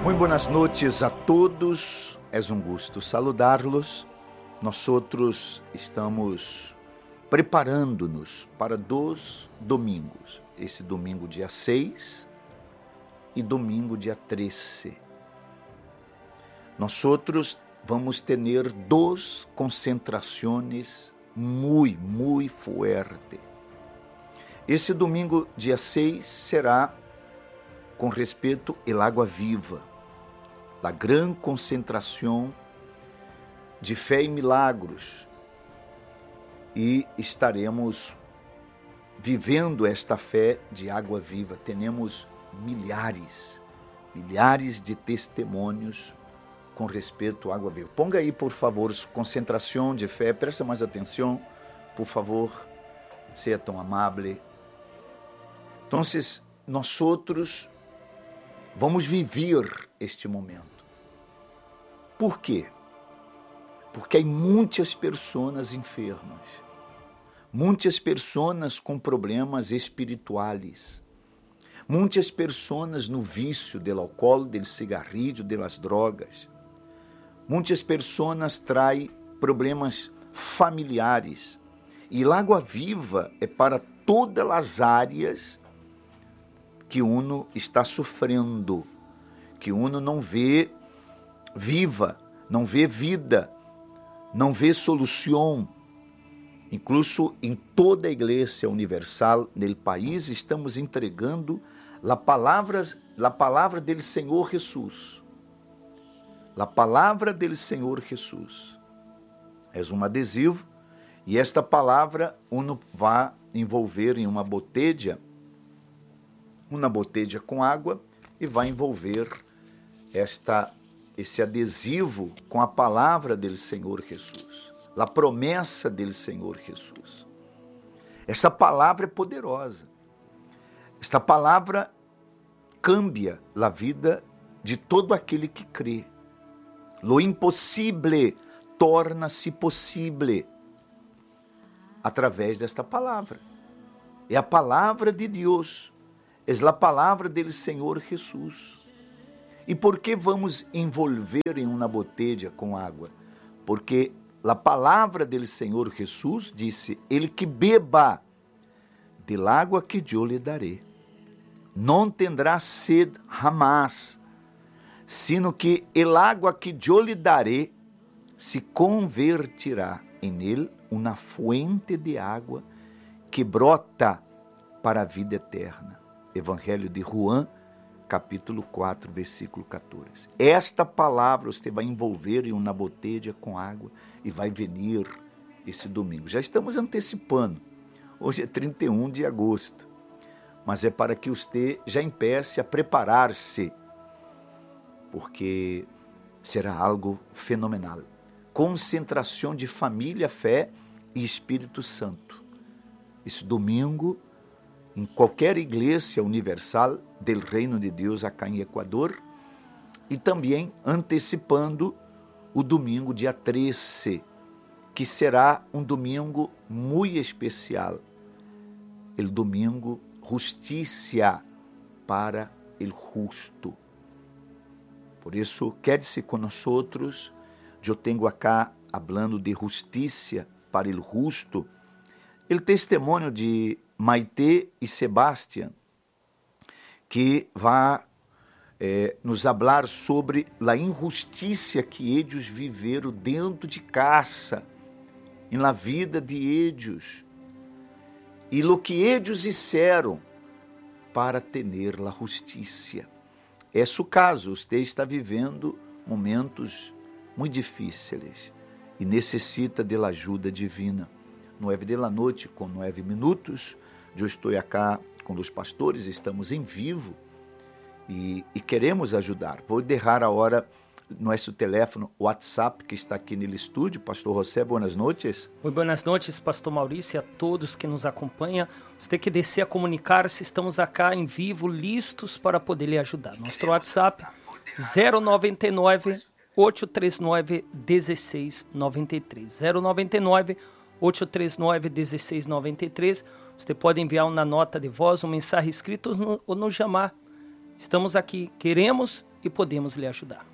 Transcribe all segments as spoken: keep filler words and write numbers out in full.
Muito boas noites a todos, é um gosto saludar-los. Nós outros estamos preparando-nos para dois domingos, esse domingo dia seis e domingo dia treze. Nós outros vamos ter duas concentrações muito, muito fortes. Esse domingo dia seis será com respeito ao Água Viva, a grande concentração de fé e milagros, e estaremos vivendo esta fé de água viva. Temos milhares, milhares de testemunhos com respeito à água viva. Ponga aí, por favor, concentração de fé, presta mais atenção, por favor, seja tão amável. Então, nós outros vamos viver este momento. Por quê? Porque há muitas pessoas enfermas, muitas pessoas com problemas espirituais, muitas pessoas no vício do álcool, do cigarrillo, das drogas. Muitas pessoas traem problemas familiares. E a água viva é para todas as áreas que uno está sofrendo, que uno não vê viva, não vê vida, não vê solução. Incluso em toda a Igreja Universal no país estamos entregando a palavra, a palavra do Senhor Jesus. A palavra do Senhor Jesus. É um adesivo e esta palavra uno vai envolver em uma botella, uma botella com água, e vai envolver esta esse adesivo com a palavra do Senhor Jesus, a promessa do Senhor Jesus. Esta palavra é poderosa. Esta palavra cambia a vida de todo aquele que crê. Lo impossível torna-se possível através desta palavra. É a palavra de Deus, é a palavra do Senhor Jesus. E por que vamos envolver em uma botella com água? Porque a palavra do Senhor Jesus disse: ele que beba del água que eu lhe darei, não tendrá sede jamás, sino que el água que eu lhe darei se convertirá em ele uma fuente de água que brota para a vida eterna. Evangelho de João, capítulo quatro, versículo quatorze. Esta palavra você vai envolver em uma botella com água e vai vir esse domingo. Já estamos antecipando. Hoje é trinta e um de agosto. Mas é para que você já empiece a preparar-se, porque será algo fenomenal. Concentração de família, fé e Espírito Santo. Esse domingo, em qualquer igreja universal do Reino de Deus acá em Equador, e também antecipando o domingo dia treze, que será um domingo muito especial, o domingo justiça para o justo. Por isso, quede-se conosco. Eu tenho acá, falando de justiça para o justo, o testemunho de Maite e Sebastián, que vai eh, nos falar sobre a injustiça que eles viveram dentro de casa, na vida de eles, e o que eles disseram para ter a justiça. Esse é o caso. Você está vivendo momentos muito difíceis e necessita da ajuda divina. Nove da noite, com nove minutos, eu estou aqui com os pastores, estamos em vivo e, e queremos ajudar. Vou deixar a hora nosso telefone WhatsApp que está aqui no estúdio. Pastor José, boas noites. Muito boas noites, pastor Maurício, e a todos que nos acompanham. Você tem que descer a comunicar-se, estamos aqui em vivo, listos para poder lhe ajudar. Nosso WhatsApp zero nove nove, oito três nove, um seis nove três. zero nove nove, oito três nove, um seis nove três. Você pode enviar uma nota de voz, uma mensagem escrita ou nos chamar Estamos aqui, queremos e podemos lhe ajudar.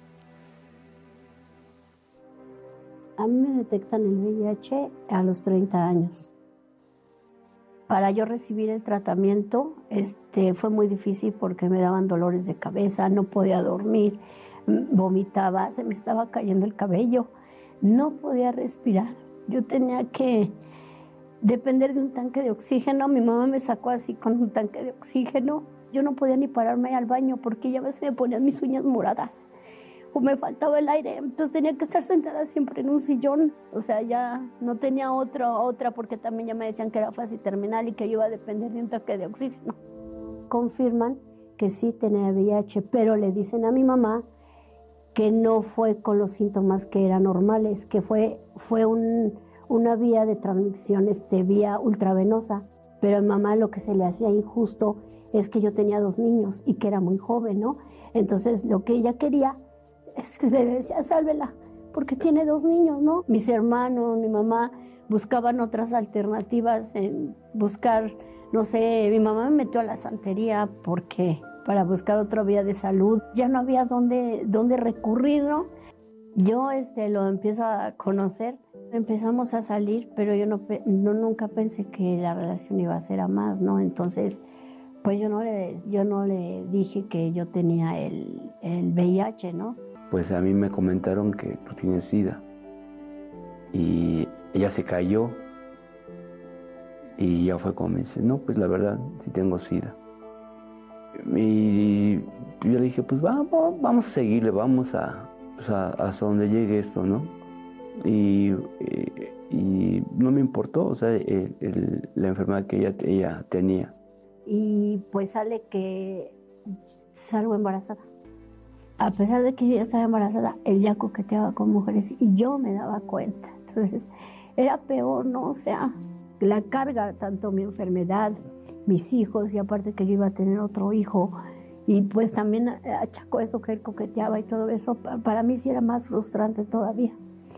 A mí me detectan el V I H a los treinta años. Para yo recibir el tratamiento este, fue muy difícil porque me daban dolores de cabeza, no podía dormir, vomitaba, se me estaba cayendo el cabello, no podía respirar. Yo tenía que depender de un tanque de oxígeno. Mi mamá me sacó así con un tanque de oxígeno. Yo no podía ni pararme al baño porque ya ves, me ponían mis uñas moradas o me faltaba el aire, entonces tenía que estar sentada siempre en un sillón. O sea, ya no tenía otra, otra porque también ya me decían que era fase terminal y que yo iba a depender de un tanque de oxígeno. Confirman que sí tenía V I H, pero le dicen a mi mamá que no fue con los síntomas que eran normales, que fue, fue un, una vía de transmisión, este, vía ultravenosa. Pero a mi mamá lo que se le hacía injusto es que yo tenía dos niños y que era muy joven, ¿no? Entonces lo que ella quería es que le decía, sálvela, porque tiene dos niños, ¿no? Mis hermanos, mi mamá buscaban otras alternativas, en buscar, no sé, mi mamá me metió a la santería porque para buscar otra vía de salud. Ya no había dónde, dónde recurrir, ¿no? Yo este, lo empiezo a conocer, empezamos a salir, pero yo no, no nunca pensé que la relación iba a ser a más, ¿no? Entonces, pues yo no le, yo no le dije que yo tenía el, el V I H, ¿no? Pues a mí me comentaron que tú tienes SIDA. Y ella se cayó y ya fue como me dice, no, pues la verdad, sí tengo SIDA. Y yo le dije, pues vamos, vamos a seguirle, vamos a, pues a, hasta donde llegue esto, ¿no? Y, y, y no me importó, o sea, el, el, la enfermedad que ella, ella tenía. Y pues sale que salgo embarazada. A pesar de que yo ya estaba embarazada, él ya coqueteaba con mujeres y yo me daba cuenta. Entonces, era peor, ¿no? O sea, la carga, tanto mi enfermedad, mis hijos, y aparte que yo iba a tener otro hijo, y pues también achacó eso que él coqueteaba y todo eso, para mí sí era más frustrante todavía.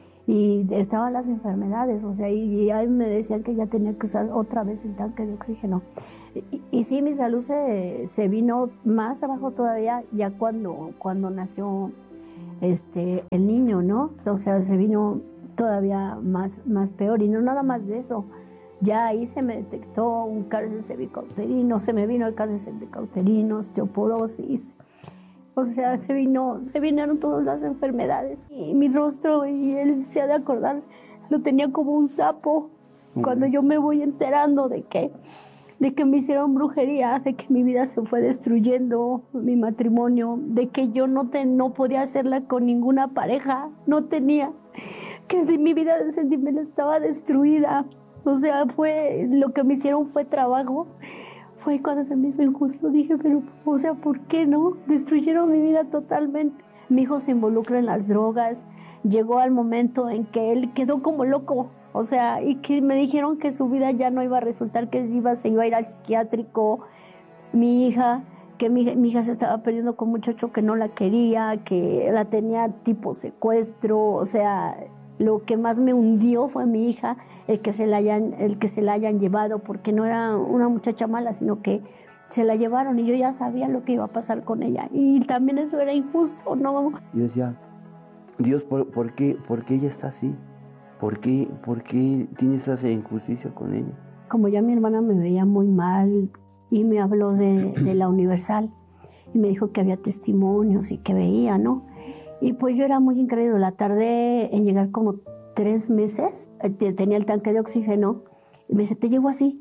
Y estaban las enfermedades, o sea, y, y ahí me decían que ya tenía que usar otra vez el tanque de oxígeno. Y, y sí, mi salud se, se vino más abajo todavía ya cuando, cuando nació este, el niño, ¿no? O sea, se vino todavía más, más peor. Y no nada más de eso, ya ahí se me detectó un cáncer cervicouterino, se me vino el cáncer cervicouterino, osteoporosis. O sea, se vino, se vinieron todas las enfermedades. Y mi rostro, y él se ha de acordar, lo tenía como un sapo. Cuando yo me voy enterando de que, de que me hicieron brujería, de que mi vida se fue destruyendo, mi matrimonio, de que yo no, te, no podía hacerla con ninguna pareja, no tenía, que de mi vida sentimental estaba destruida. O sea, fue, lo que me hicieron fue trabajo. Fue cuando se me hizo injusto, dije, pero, o sea, ¿por qué no? Destruyeron mi vida totalmente. Mi hijo se involucra en las drogas, llegó al momento en que él quedó como loco, o sea, y que me dijeron que su vida ya no iba a resultar, que iba, se iba a ir al psiquiátrico. Mi hija, que mi, mi hija se estaba perdiendo con un muchacho que no la quería, que la tenía tipo secuestro, o sea, lo que más me hundió fue mi hija, el que se la hayan, el que se la hayan llevado, porque no era una muchacha mala, sino que se la llevaron y yo ya sabía lo que iba a pasar con ella. Y también eso era injusto, ¿no? Yo decía, Dios, ¿por, por, qué, ¿por qué ella está así? ¿Por qué, ¿Por qué tiene esa injusticia con ella? Como ya mi hermana me veía muy mal y me habló de, de la Universal y me dijo que había testimonios y que veía, ¿no? Y pues yo era muy incrédula, tardé en llegar como tres meses, tenía el tanque de oxígeno y me dice, te llevo así.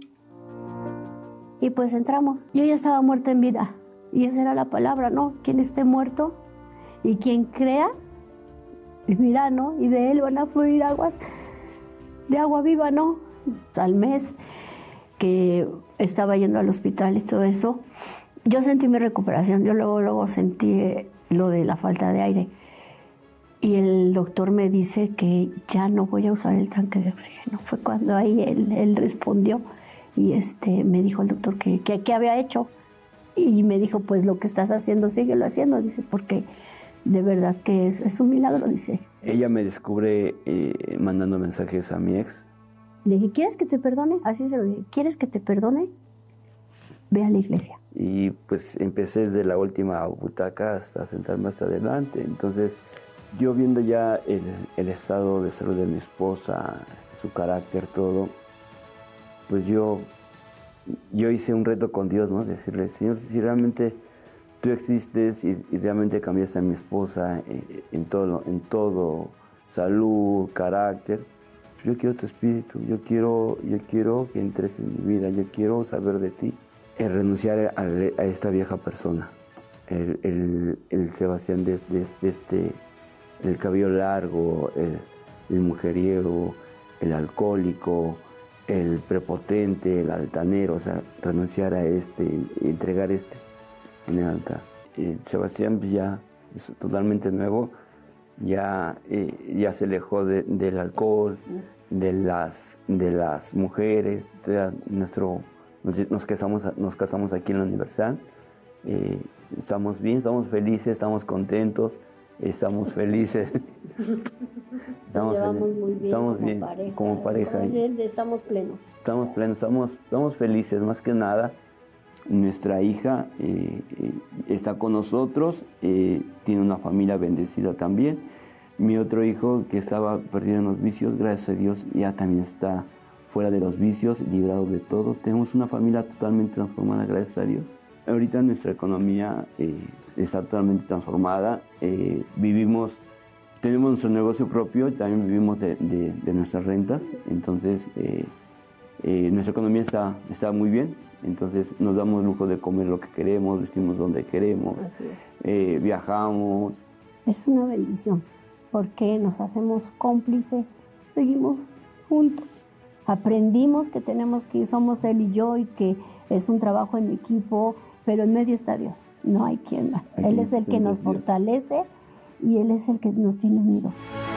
Y pues entramos. Yo ya estaba muerta en vida y esa era la palabra, ¿no? Quien esté muerto y quien crea, vivirá, ¿no? Y de él van a fluir aguas de agua viva, ¿no? Al mes que estaba yendo al hospital y todo eso, yo sentí mi recuperación, yo luego, luego sentí lo de la falta de aire. Y el doctor me dice que ya no voy a usar el tanque de oxígeno. Fue cuando ahí él, él respondió y este, me dijo el doctor que qué había hecho. Y me dijo, pues lo que estás haciendo, síguelo haciendo. Dice, porque de verdad que es, es un milagro, dice. Ella me descubre eh, mandando mensajes a mi ex. Le dije, ¿quieres que te perdone? Así se lo dije, ¿quieres que te perdone? ve a la iglesia. Y pues empecé desde la última butaca hasta sentarme más adelante. Entonces, yo viendo ya el, el estado de salud de mi esposa, su carácter, todo, pues yo, yo hice un reto con Dios, ¿no? Decirle, Señor, si realmente tú existes y, y realmente cambiaste a mi esposa en, en, todo, en todo, salud, carácter, pues yo quiero tu espíritu, yo quiero, yo quiero que entres en mi vida, yo quiero saber de ti. El renunciar a, a esta vieja persona, el, el, el Sebastián de, de, de este, el cabello largo, el, el mujeriego, el alcohólico, el prepotente, el altanero, o sea, renunciar a este, entregar este en el altar. Y Sebastián ya es totalmente nuevo, ya, eh, ya se alejó de, del alcohol, de las, de las mujeres, de nuestro, nos, nos, casamos, nos casamos aquí en la Universal, eh, estamos bien, estamos felices, estamos contentos, estamos felices. Estamos, llevamos muy bien, estamos como, bien pareja, como pareja. Como decir, estamos plenos. Estamos plenos, estamos, estamos felices, más que nada. Nuestra hija eh, eh, está con nosotros, eh, tiene una familia bendecida también. Mi otro hijo, que estaba perdido en los vicios, gracias a Dios, ya también está fuera de los vicios, librado de todo. Tenemos una familia totalmente transformada, gracias a Dios. Ahorita nuestra economía eh, está totalmente transformada. Eh, vivimos, tenemos nuestro negocio propio y también vivimos de, de, de nuestras rentas. Entonces, eh, eh, nuestra economía está, está muy bien. Entonces, nos damos el lujo de comer lo que queremos, vestimos donde queremos, eh, viajamos. Es una bendición, porque nos hacemos cómplices, seguimos juntos. Aprendimos que tenemos que ir, somos él y yo, y que es un trabajo en equipo, pero en medio está Dios, no hay quien más. Él es el que nos fortalece y Él es el que nos tiene unidos.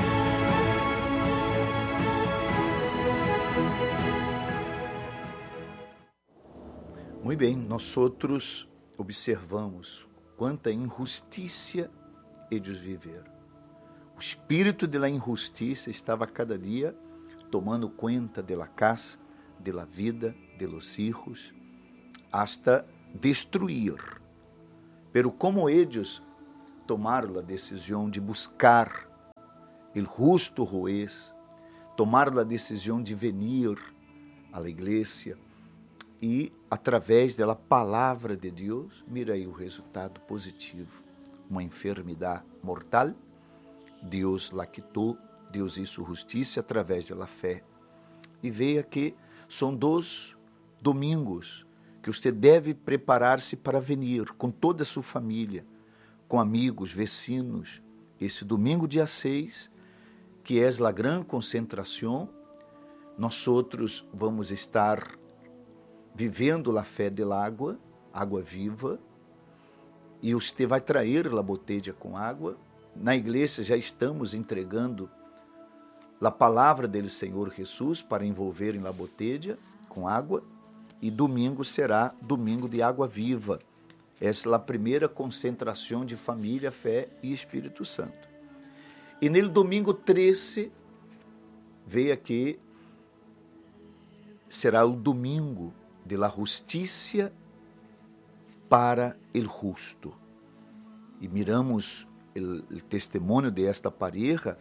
Muito bem, nós outros observamos quanta injustiça eles viveram. O espírito de la injustiça estava cada dia tomando conta de la casa, de la vida, de los hijos, hasta destruir. Pero como eles tomaram a decisão de buscar o justo juez, tomaram a decisão de venir à igreja e, através da palavra de Deus, mira aí o resultado positivo. Uma enfermidade mortal, Deus la quitou, Deus hizo justiça através da fé. E veja que são dois domingos que você deve preparar-se para venir com toda a sua família, com amigos, vecinos. Esse domingo, dia seis, que é a grande concentração, nós outros vamos estar vivendo a fé de água, água viva, e você vai trazer a botella com água. Na igreja já estamos entregando a palavra do Senhor Jesus para envolver em la botella com água, e domingo será domingo de água viva. Essa é a primeira concentração de família, fé e Espírito Santo. E no domingo treze, veja que será o domingo de la justiça para el justo. E miramos o testemunho de esta pareja,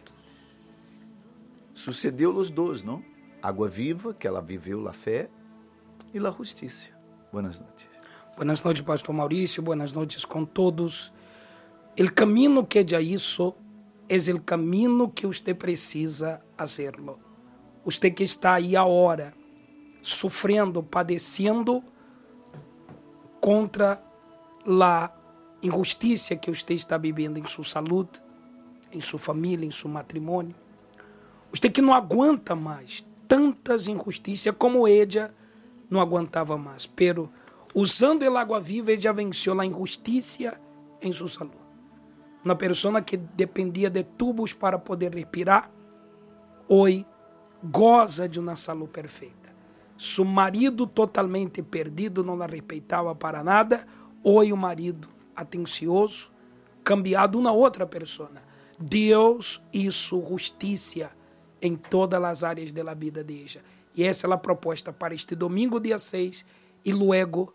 sucedeu os dois, não? Água viva, que ela viveu a fé, e a justiça. Buenas noches. Buenas noches, Pastor Mauricio. Buenas noches con todos. El camino que ella hizo es el camino que usted precisa hacerlo. Usted que está ahí ahora, sufriendo, padeciendo contra la injusticia que usted está viviendo en su salud, en su familia, en su matrimonio. Usted que não aguenta mais tantas injusticias como ella não aguantava mais, pero usando el agua viva, ella venció la injusticia en su salud. Una persona que dependia de tubos para poder respirar, hoy goza de uma salud perfeita. Su marido totalmente perdido, não la respeitava para nada, hoy o marido atencioso, cambiado uma outra persona. Deus hizo justiça em todas as áreas da vida de ella. E essa é a proposta para este domingo, dia seis, e luego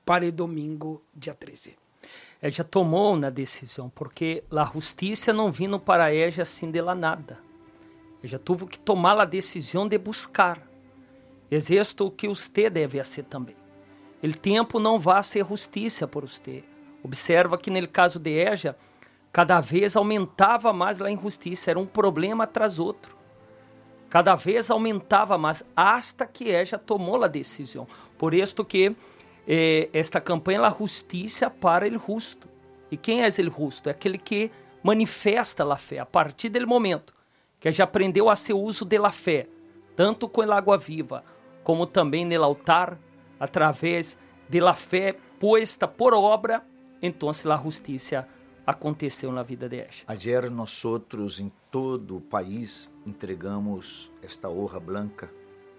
para o domingo, dia treze. Ella tomou uma decisão, porque a justiça não vino para ella assim de la nada. Ella teve que tomar a decisão de buscar. É isto que você deve fazer também. O tempo não vai ser justiça por você. Observa que no caso de ella, cada vez aumentava mais a injustiça, era um problema atrás outro. Cada vez aumentava mais, hasta que ella tomou a decisão. Por isto que eh, esta campanha é a justiça para o justo. E quem é o justo? É aquele que manifesta a fé. A partir do momento que já aprendeu a ser uso da fé, tanto com a água viva, como também no altar, através da fé posta por obra, então a justiça aconteceu na vida de ella. Ayer nós outros em todo o país entregamos esta hoja blanca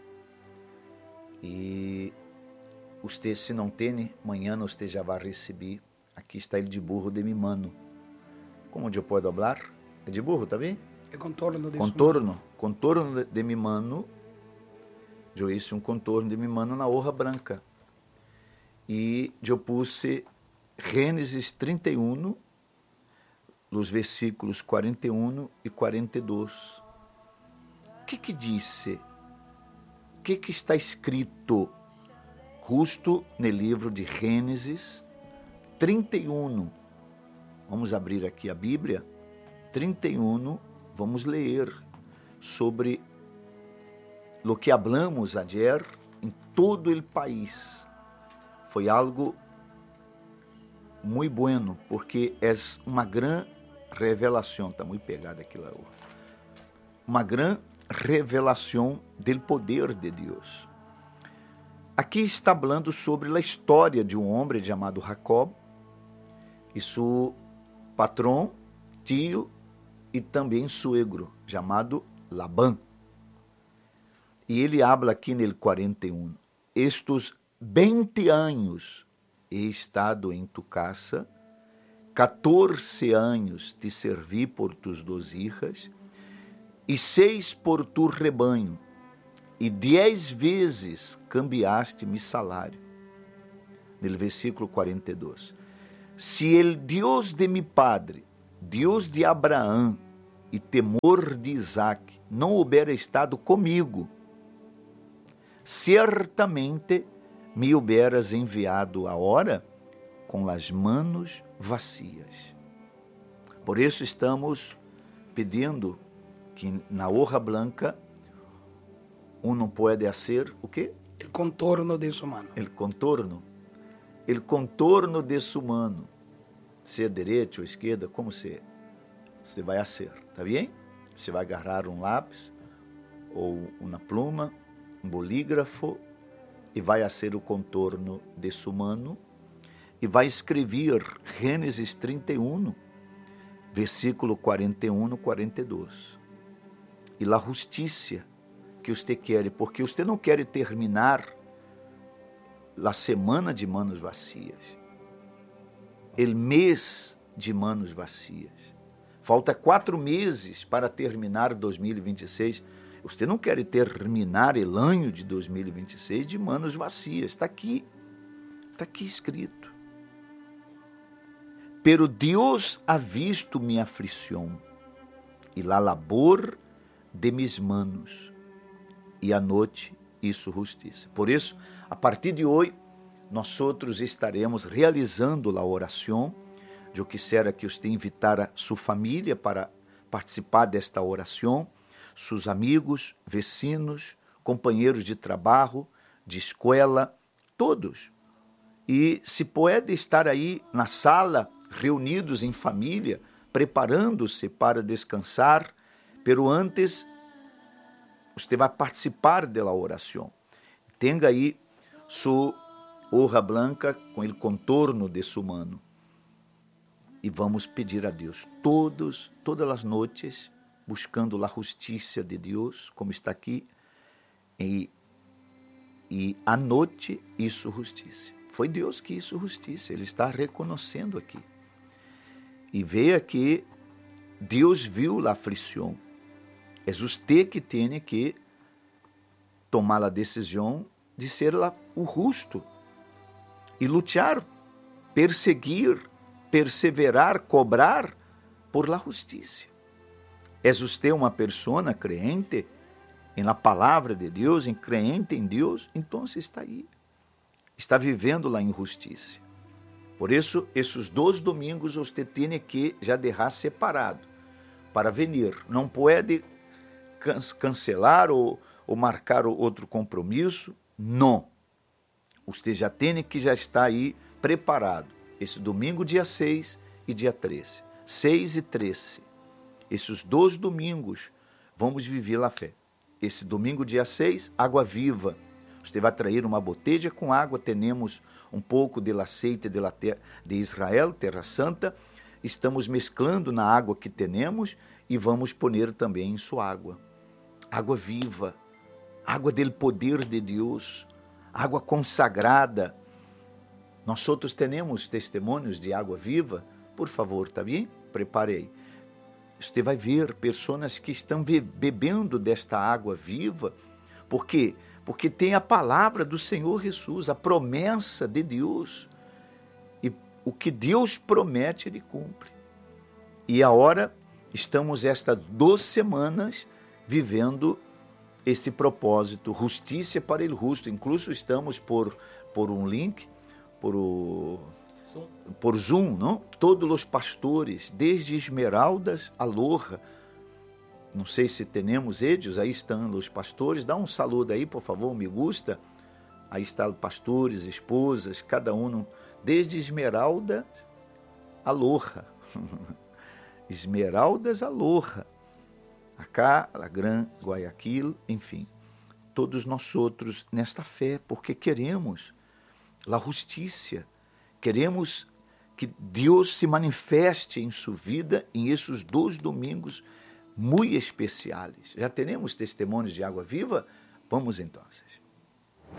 e você, se não tem, amanhã você já vai receber. Aqui está ele de burro de mi mano. Como eu posso falar? É de burro, tá bem? É contorno de contorno, contorno de mi mano. Eu hice um contorno de mi mano na hoja branca. E eu puse Gênesis trinta e um, os versículos quarenta e um e quarenta e dois. O que que disse? O que que está escrito justo no livro de Gênesis trinta e um? Vamos abrir aqui a Bíblia. trinta e um, vamos ler sobre o que hablamos ayer em todo o país. Foi algo muito bueno, porque é uma grande revelação, está muito pegada aqui lá, uma grande revelação do poder de Deus. Aqui está falando sobre a história de um homem chamado Jacob e seu patrão, tio e também suegro, chamado Labán. E ele habla aqui no quarenta e um, estes vinte anos he estado em tu casa, catorze anos te servi por tus duas hijas, e seis por tu rebanho, e dez vezes cambiaste mi salário. No versículo quarenta e dois. Se el Deus de mi padre, Deus de Abraão e temor de Isaac, não houvera estado comigo, certamente me houveras enviado agora com as manos vacias. Por isso estamos pedindo que na hoja blanca um não pode fazer o quê? O contorno de sua mano. O contorno. O contorno de sua mano. Se é direita ou esquerda, como você, você vai fazer, tá bem? Você vai agarrar um lápis ou uma pluma, um bolígrafo, e vai fazer o contorno de sua mano e vai escrever Gênesis trinta e um, versículo quarenta e um, quarenta e dois. E a justiça que você quer, porque você não quer terminar a semana de manos vacias, o mês de manos vacias. Falta quatro meses para terminar dois mil e vinte e seis. Você não quer terminar o ano de dois mil e vinte e seis de manos vacias. Está aqui. Está aqui escrito. Pero Deus ha visto minha aflição e la labor de mis manos, e a noite isso justiça. Por isso, a partir de hoje, nós outros estaremos realizando a oração. Eu quisera que você invitara sua família para participar desta oração, seus amigos, vecinos, companheiros de trabalho, de escola, todos. E se pode estar aí na sala, reunidos em família, preparando-se para descansar, pero antes você vai participar da oração. Tenha aí sua hoja blanca com o contorno de sua mano. E vamos pedir a Deus todos, todas as noites, buscando a justiça de Deus, como está aqui, e, e à noite isso justiça. Foi Deus que hizo justiça, Ele está reconhecendo aqui. E veja que Deus viu a aflição. É você que tem que tomar a decisão de ser o justo. e lutar, perseguir, perseverar, cobrar por la justiça. És você uma pessoa crente em la palavra de Deus, em crente em Deus? Então está aí. Está vivendo la injustiça. Por isso, esses dois domingos você tem que já deixar separado para venir. Não pode can cancelar ou, ou marcar outro compromisso. Não. Você já tem que já estar aí preparado. Esse domingo, dia seis e dia treze. seis e treze. Esses dois domingos, vamos viver a fé. Esse domingo, dia seis, água viva. Você vai trazer uma botella com água. Temos um pouco de aceite de, la ter de Israel, Terra Santa. Estamos mesclando na água que temos e vamos pôr também em sua água. Água viva, água do poder de Deus, água consagrada. Nós outros temos testemunhos de água viva. Por favor, tá bem? Prepare aí. Você vai ver pessoas que estão bebendo desta água viva. Por quê? Porque tem a palavra do Senhor Jesus, a promessa de Deus. E o que Deus promete, Ele cumpre. E agora, estamos estas duas semanas vivendo este propósito, justiça para o justo. Incluso estamos por, por um link, por o... Zoom. Por Zoom, não? Todos os pastores, desde Esmeraldas a Loja. Não sei se temos eles, aí estão os pastores. Dá um saludo aí, por favor, me gusta. Aí estão pastores, esposas, cada um, desde Esmeralda a Loja. Esmeraldas a Loja. Acá, a Gran Guayaquil, enfim. Todos nós outros nesta fé, porque queremos a justiça. Queremos que Deus se manifeste em sua vida em esses dois domingos muito especiais. Já temos testemunhos de água viva? Vamos então.